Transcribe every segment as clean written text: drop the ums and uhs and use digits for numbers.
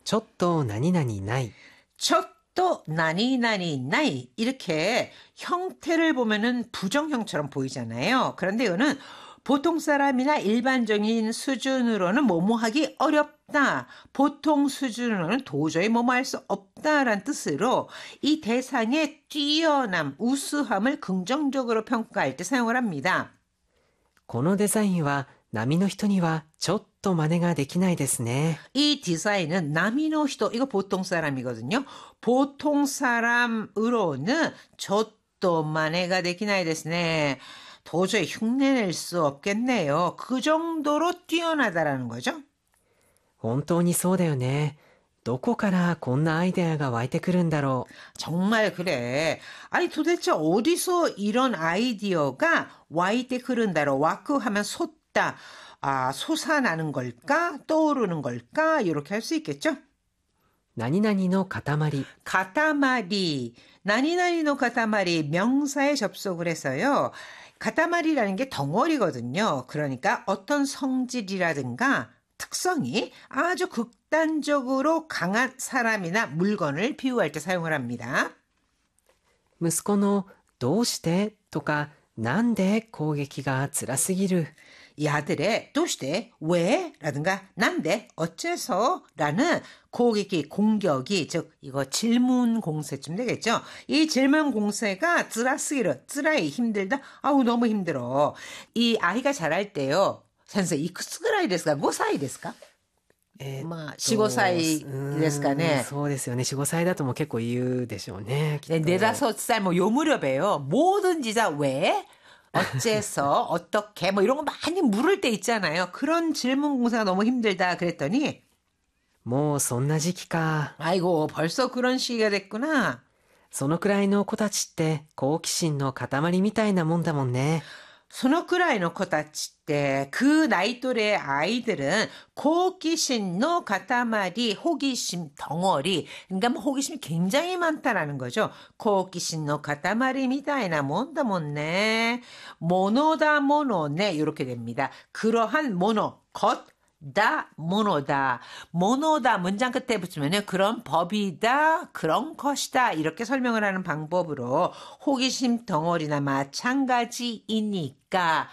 ちょっと何々ない。 쳤또 나니나니 나이 이렇게 형태를 보면은 부정형처럼 보이잖아요. 그런데 이거는 보통 사람이나 일반적인 수준으로는 뭐뭐하기 어렵다. 보통 수준으로는 도저히 뭐뭐할 수 없다라는 뜻으로 이 대상의 뛰어남, 우수함을 긍정적으로 평가할 때 사용을 합니다. このデザインは波の人にはちょっと真似ができないですね。 이 디자인은 나미노히토 이거 보통 사람이거든요. 보통 사람으로는 저도 만회가 되기나이 데스네. 도저히 흉내낼 수 없겠네요. 그 정도로 뛰어나다라는 거죠. 本当にそうだよね。どこからこんなアイデアが湧いてくるんだろう。 정말 그래. 아니 도대체 어디서 이런 아이디어가 와이때 그른다로 와크 하면 솟다. 아, 솟아나는 걸까? 떠오르는 걸까? 이렇게 할 수 있겠죠? 何々の塊。 가타마리, 나니나니노 가타마리 명사에 접속을 해서요. 가타마리라는 게 덩어리거든요. 그러니까 어떤 성질이라든가 특성이 아주 극단적으로 강한 사람이나 물건을 비유할 때 사용을 합니다. 息子のどうしてとかなんで攻撃が辛すぎる。 이 아들의 도시대 왜? 라든가 난데 어째서? 라는 공격이 즉 이거 질문 공세쯤 되겠죠. 이 질문 공세가 쯔라스기르 쯔라이 힘들다. 아우 너무 힘들어. 이 아이가 자랄 때요. 선생님 이쿠스그라이 데스까? 5歳ですか? まあ、4、5歳ですかね。 そうですよね。4、5歳だともう結構言うでしょうね。 네, 4-5살 뭐 요 무렵에요. 뭐든지 다 왜? 어째서? 어떻게? 뭐 이런 거 많이 물을 때 있잖아요. 그런 질문 공사가 너무 힘들다 그랬더니 もうそんな時期か。 아이고 벌써 그런 시기가 됐구나. そのくらいの子たちって好奇心の塊みたいなもんだもんね。 소노쿠라이の子たちって그 나이 또래의 아이들은 호기심의 가타마리, 호기심 덩어리, 그러니까 뭐 호기심이 굉장히 많다라는 거죠. 호기심의 가타마리 미다이나 뭔다 못네, 모노다 모노네 이렇게 됩니다. 그러한 모노, 것, 다 모노다. 모노다 문장 끝에 붙이면은 그런 법이다, 그런 것이다 이렇게 설명을 하는 방법으로 호기심 덩어리나 마찬가지니까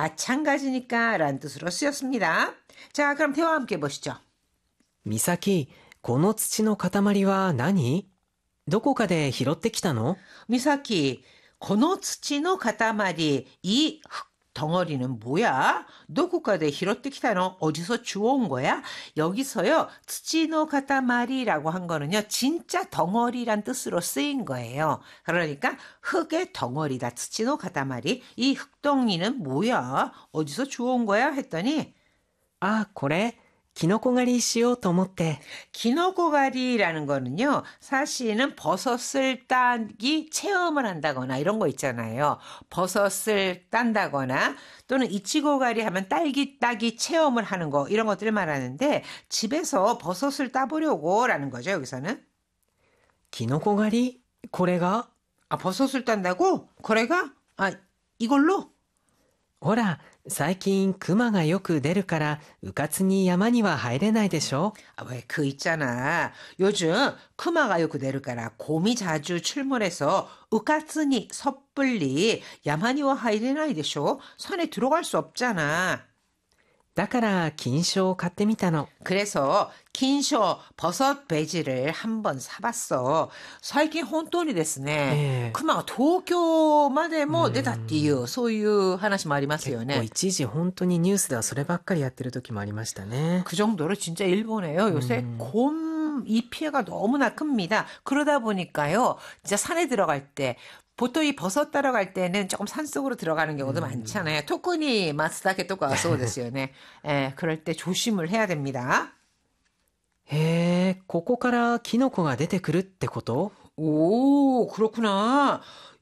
라는 뜻으로 쓰였습니다. 자, 그럼 대화 함께 보시죠. 美咲、この土の塊は何？どこかで拾ってきたの？ 미사키, この土の塊, 이 덩어리는 뭐야? 누구까지拾ってきたの? 어디서 주워온 거야? 여기서요, 츠치노 가타마리라고 한 거는요, 진짜 덩어리란 뜻으로 쓰인 거예요. 그러니까 흙의 덩어리다. 츠치노 가타마리. 이 흙덩이는 뭐야? 어디서 주워온 거야? 했더니 あ、これキノコ狩りしようと思って。 키노코가리라는 거는요, 사실은 버섯을 따기 체험을 한다거나 이런 거 있잖아요. 버섯을 딴다거나 또는 이치고가리 하면 딸기 따기 체험을 하는 거 이런 것들을 말하는데 집에서 버섯을 따보려고 라는 거죠, 여기서는. キノコ狩り？これが？ 아, 버섯을 딴다고? 거래가? 아, 이걸로? ほら、最近クマがよく出るからうかつに山には入れないでしょ? 아, 왜 그 있잖아. 요즘 크마가 요크 내릴까라 곰이 자주 출몰해서 우카츠니 섣불리 야마니와 하이레나이 데쇼. 산에 들어갈 수 없잖아. だから金賞を買ってみたの. 그래서 긴쇼 버섯 배지를 한번 사봤어.最近本当にですね, 크마가 도쿄마데 뭐出たっていうそういう話もありますよね. 結構一時本当にニュースではそればっかりやってる時もありましたね. 그 정도로 진짜 일본에요. 요새 곰 이 피해가 너무나 큽니다. 그러다 보니까요, 진짜 산에 들어갈 때 보통 이 버섯 따러 갈 때는 조금 산속으로 들어가는 경우도 많잖아요. 토쿠니 마츠다케 또가 소데스요네. 예, 그럴 때 조심을 해야 됩니다. へえ、ここからキノコが出てくるってこと? 오, 그렇구나.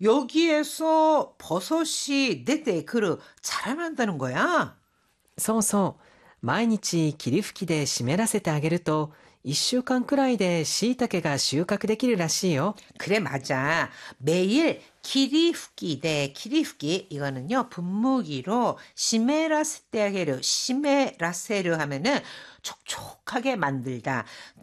여기에서 버섯이 네테크르 자라난다는 거야? そうそう。毎日霧吹きで湿らせてあげると1週間くらいで椎茸が収穫できるらしいよ. 그래, 맞아. 매일 키리프기 이거는요, 분무기로 시메라세테아게르 하면은 촉촉하게 만들다.